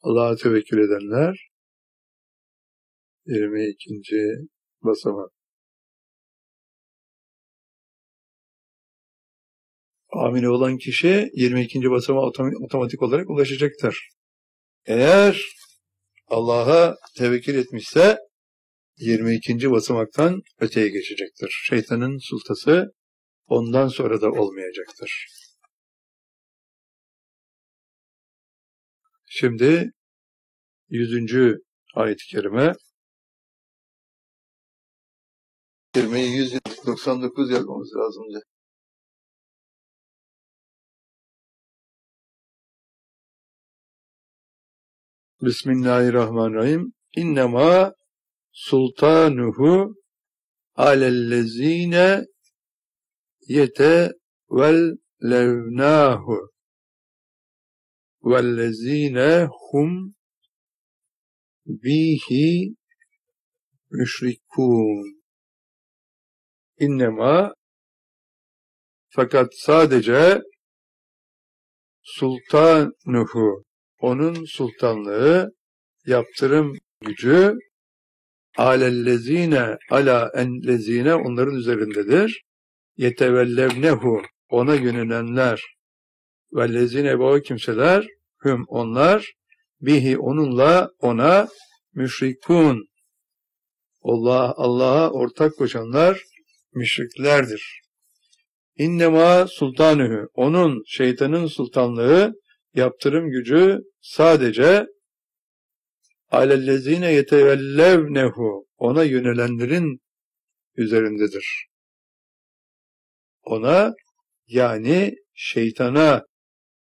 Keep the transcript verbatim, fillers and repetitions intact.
Allah'a tevekkül edenler yirmi ikinci basamak. Amine olan kişi yirmi ikinci basamağa otomatik olarak ulaşacaktır. Eğer Allah'a tevekkül etmişse yirmi ikinci basamaktan öteye geçecektir. Şeytanın sultası ondan sonra da olmayacaktır. Şimdi yüzüncü ayet-i kerime. Kelimeyi yüz doksan dokuz yazmamız lazımdı. Bismillahirrahmanirrahim. İnnemâ sultanuhu alellezîne yetevellevnâhu vellezîne hum bihi müşrikûn. İnnemâ fakat sadece sultanuhu onun sultanlığı, yaptırım gücü alellezine ala enlezine onların üzerindedir. Yetevellevnehu ona yönelenler vellezine ve o kimseler hüm onlar bihi onunla ona müşrikun Allah Allah'a ortak koşanlar müşriklerdir. İnnemâ sultanuhu onun şeytanın sultanlığı yaptırım gücü sadece alellezine yetevellevnehu ona yönelenlerin üzerindedir. Ona yani şeytana